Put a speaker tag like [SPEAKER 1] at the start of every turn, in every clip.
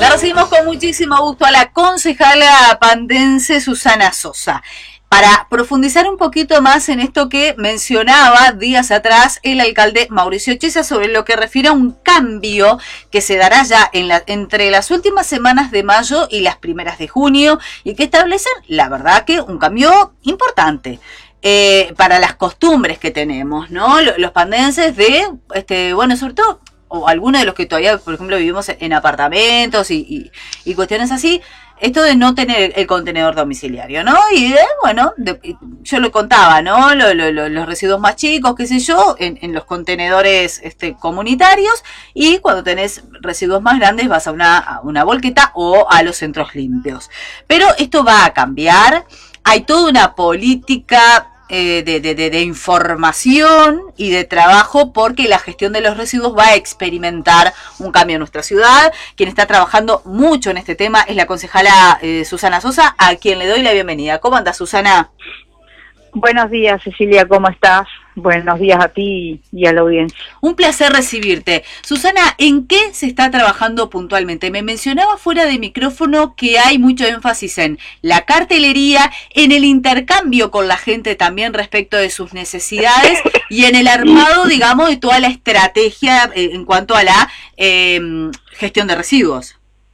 [SPEAKER 1] La recibimos con muchísimo gusto a la concejala pandense Susana Sosa, para profundizar un poquito más en esto que mencionaba días atrás el alcalde Mauricio Chiesa sobre lo que refiere a un cambio que se dará ya entre las últimas semanas de mayo y las primeras de junio, y que establecen, la verdad, que un cambio importante para las costumbres que tenemos, ¿no? Los pandenses bueno, sobre todo, o algunos de los que todavía, por ejemplo, vivimos en apartamentos y cuestiones así, esto de no tener el contenedor domiciliario, ¿no? Y bueno, yo lo contaba, ¿no? Los residuos más chicos, qué sé yo, en los contenedores comunitarios, y cuando tenés residuos más grandes vas a una volqueta o a los centros limpios. Pero esto va a cambiar, hay toda una política de información y de trabajo, porque la gestión de los residuos va a experimentar un cambio en nuestra ciudad. Quien está trabajando mucho en este tema es la concejala Susana Sosa, a quien le doy la bienvenida. ¿Cómo andas, Susana?
[SPEAKER 2] Buenos días, Cecilia, ¿cómo estás? Buenos días a ti y a la audiencia.
[SPEAKER 1] Un placer recibirte. Susana, ¿en qué se está trabajando puntualmente? Me mencionaba fuera de micrófono que hay mucho énfasis en la cartelería, en el intercambio con la gente también respecto de sus necesidades y en el armado, digamos, de toda la estrategia en cuanto a la gestión de residuos.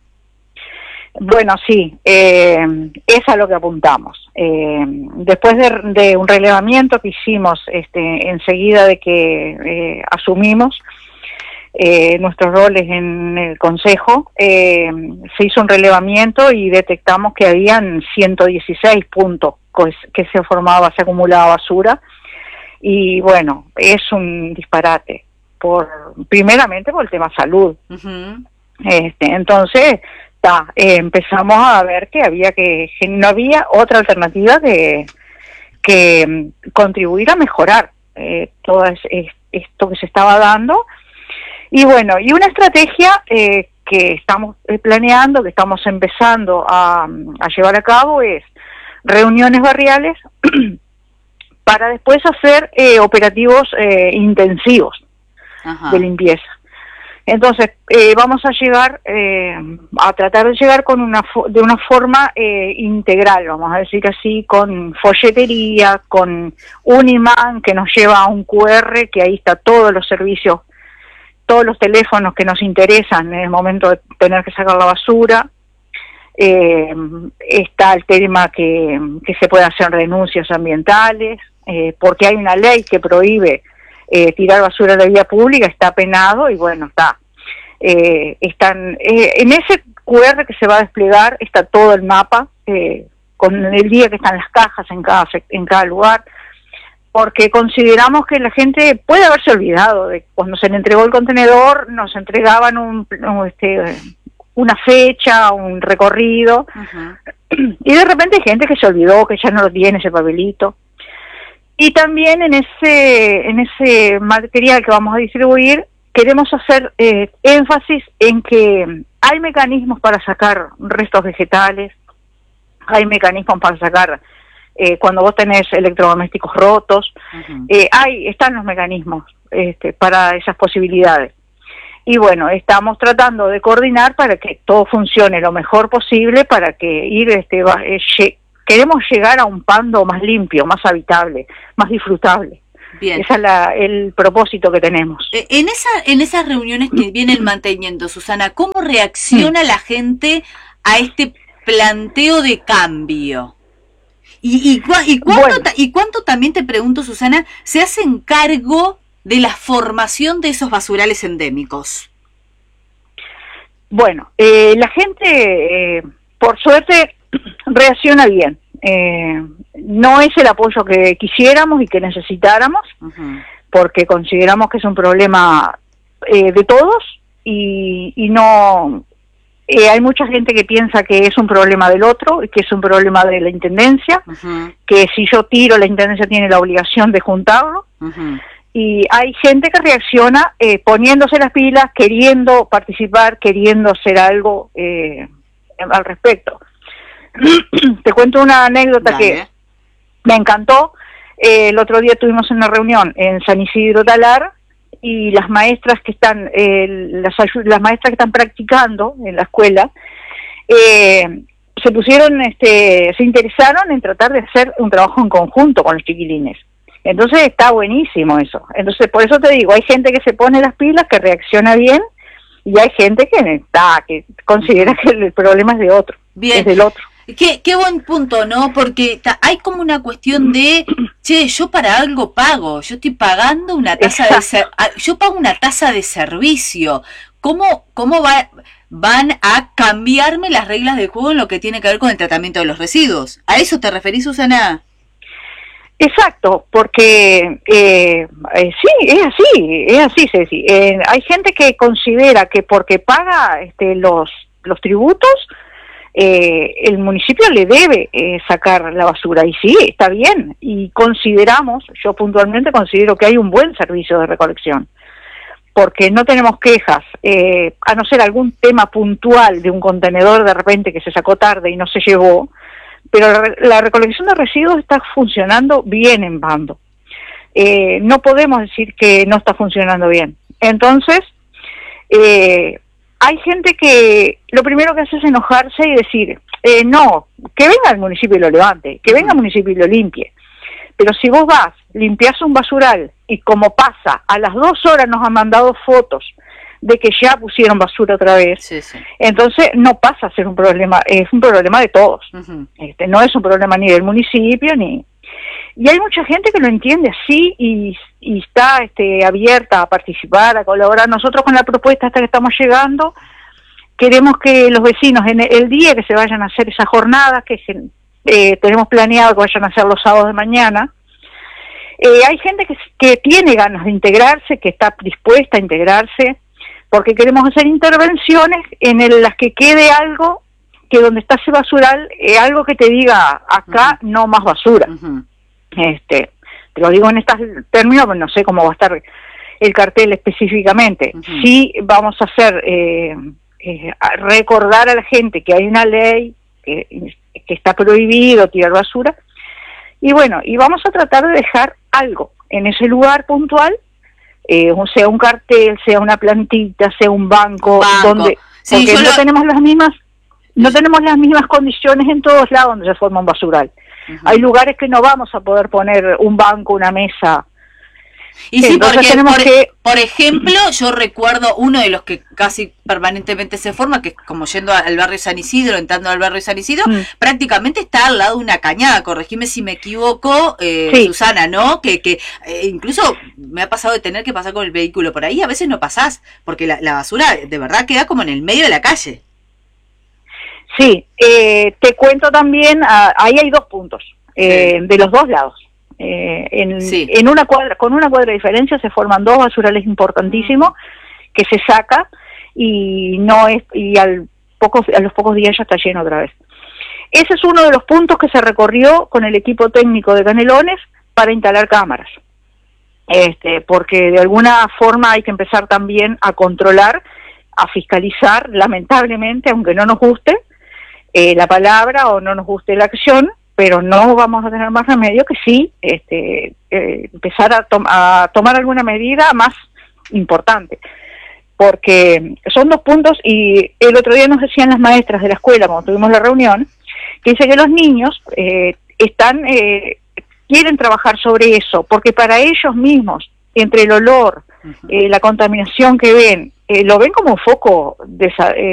[SPEAKER 2] Bueno, sí, es a lo que apuntamos. Después de un relevamiento que hicimos enseguida de que asumimos nuestros roles en el Consejo, se hizo un relevamiento y detectamos que habían 116 puntos que se acumulaba basura, y bueno, es un disparate, primeramente por el tema salud. Uh-huh. Entonces empezamos a ver que no había otra alternativa que contribuir a mejorar todo esto que se estaba dando. Y bueno, y una estrategia que estamos planeando, que estamos empezando a llevar a cabo, es reuniones barriales para después hacer operativos intensivos. Ajá. De limpieza. Entonces, vamos a llegar, a tratar de llegar de una forma integral, vamos a decir así, con folletería, con un imán que nos lleva a un QR, que ahí está todos los servicios, todos los teléfonos que nos interesan en el momento de tener que sacar la basura. Está el tema que se pueden hacer renuncias ambientales, porque hay una ley que prohíbe tirar basura en la vía pública, está penado, y bueno, están en ese QR que se va a desplegar, está todo el mapa, con el día que están las cajas en cada lugar, porque consideramos que la gente puede haberse olvidado de cuando se le entregó el contenedor, nos entregaban una fecha, un recorrido, uh-huh. Y de repente hay gente que se olvidó, que ya no lo tiene ese papelito. Y también en ese material que vamos a distribuir, queremos hacer énfasis en que hay mecanismos para sacar restos vegetales, hay mecanismos para sacar cuando vos tenés electrodomésticos rotos, uh-huh. Están los mecanismos para esas posibilidades. Y bueno, estamos tratando de coordinar para que todo funcione lo mejor posible, para que queremos llegar a un Pando más limpio, más habitable, más disfrutable. Bien. Ese es el propósito que tenemos.
[SPEAKER 1] En esas reuniones que vienen manteniendo, Susana, ¿cómo reacciona la gente a este planteo de cambio? ¿Y cuánto también, te pregunto, Susana, se hacen cargo de la formación de esos basurales endémicos?
[SPEAKER 2] Bueno, la gente, por suerte, reacciona bien. No es el apoyo que quisiéramos y que necesitáramos, uh-huh. Porque consideramos que es un problema de todos, y no hay mucha gente que piensa que es un problema del otro, que es un problema de la Intendencia, uh-huh. Que si yo tiro, la Intendencia tiene la obligación de juntarlo, uh-huh. Y hay gente que reacciona poniéndose las pilas, queriendo participar, queriendo hacer algo al respecto. Te cuento una anécdota. Dale. Que me encantó. El otro día estuvimos en una reunión en San Isidro Talar, y las maestras que están, las maestras que están practicando en la escuela, se pusieron, se interesaron en tratar de hacer un trabajo en conjunto con los chiquilines. Entonces está buenísimo eso. Entonces por eso te digo, hay gente que se pone las pilas, que reacciona bien, y hay gente que considera que el problema es de otro,
[SPEAKER 1] bien.
[SPEAKER 2] Es del otro.
[SPEAKER 1] Qué buen punto, ¿no? Porque hay como una cuestión de, che, yo para algo pago, yo estoy pagando una tasa yo pago una tasa de servicio. ¿Cómo van a cambiarme las reglas del juego en lo que tiene que ver con el tratamiento de los residuos? ¿A eso te referís, Susana?
[SPEAKER 2] Exacto, porque sí, es así, Ceci. Hay gente que considera que porque paga los tributos, el municipio le debe sacar la basura, y sí, está bien, y yo puntualmente considero que hay un buen servicio de recolección, porque no tenemos quejas, a no ser algún tema puntual de un contenedor de repente que se sacó tarde y no se llevó, pero la recolección de residuos está funcionando bien en Pando. No podemos decir que no está funcionando bien. Entonces, hay gente que lo primero que hace es enojarse y decir, no, que venga el municipio y lo levante, que venga el municipio y lo limpie. Pero si vos vas, limpiás un basural y como pasa, a las 2 horas nos han mandado fotos de que ya pusieron basura otra vez, sí. Entonces no pasa a ser un problema, es un problema de todos. Uh-huh. No es un problema ni del municipio, y hay mucha gente que lo entiende así y está abierta a participar, a colaborar. Nosotros con la propuesta hasta que estamos llegando, queremos que los vecinos, en el día que se vayan a hacer esas jornadas, que tenemos planeado que vayan a hacer los sábados de mañana, hay gente que tiene ganas de integrarse, que está dispuesta a integrarse, porque queremos hacer intervenciones en las que quede algo, que donde está ese basural, algo que te diga, acá uh-huh. No más basura. Uh-huh. Te lo digo en estos términos, pero no sé cómo va a estar el cartel específicamente. Uh-huh. Sí vamos a hacer, recordar a la gente que hay una ley que está prohibido tirar basura, y bueno, y vamos a tratar de dejar algo en ese lugar puntual, sea un cartel, sea una plantita, sea un banco. Donde, sí, porque no tenemos las mismas condiciones en todos lados donde se forma un basural. Uh-huh. Hay lugares que no vamos a poder poner un banco, una mesa.
[SPEAKER 1] Y sí, porque por ejemplo, yo recuerdo uno de los que casi permanentemente se forma, que es como yendo al barrio San Isidro, entrando al barrio San Isidro, prácticamente está al lado de una cañada, corregime si me equivoco, sí. Susana, ¿no? Que incluso me ha pasado de tener que pasar con el vehículo por ahí, a veces no pasás, porque la basura de verdad queda como en el medio de la calle.
[SPEAKER 2] Sí, te cuento también, ahí hay 2 puntos, de los 2 lados. En una cuadra, con una cuadra de diferencia se forman 2 basurales importantísimos que se saca y a los pocos días ya está lleno otra vez. Ese es uno de los puntos que se recorrió con el equipo técnico de Canelones para instalar cámaras, porque de alguna forma hay que empezar también a controlar, a fiscalizar, lamentablemente, aunque no nos guste la palabra o no nos guste la acción, pero no vamos a tener más remedio que sí empezar a tomar alguna medida más importante, porque son 2 puntos, y el otro día nos decían las maestras de la escuela cuando tuvimos la reunión, que dice que los niños quieren trabajar sobre eso, porque para ellos mismos, entre el olor, la contaminación que ven, lo ven como un foco